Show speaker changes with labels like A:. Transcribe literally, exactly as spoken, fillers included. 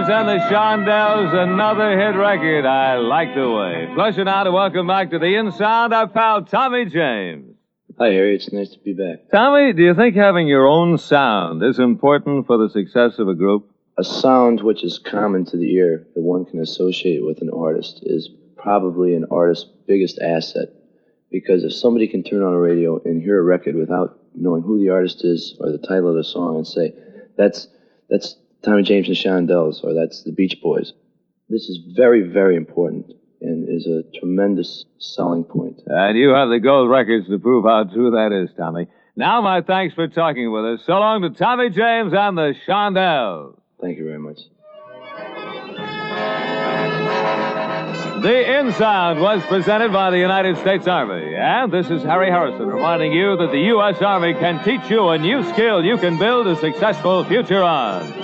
A: And the Shondells, another hit record, I Like the Way. Pleasure now to welcome back to the In Sound our pal Tommy James.
B: Hi, Harry. It's nice to be back.
A: Tommy, do you think having your own sound is important for the success of a group?
B: A sound which is common to the ear that one can associate with an artist is probably an artist's biggest asset. Because if somebody can turn on a radio and hear a record without knowing who the artist is or the title of the song and say, that's that's Tommy James and Shondells, or that's the Beach Boys. This is very, very important and is a tremendous selling point.
A: And you have the gold records to prove how true that is, Tommy. Now, my thanks for talking with us. So long to Tommy James and the Shondells.
B: Thank you very much.
A: The In Sound was presented by the United States Army. And this is Harry Harrison reminding you that the U S Army can teach you a new skill you can build a successful future on.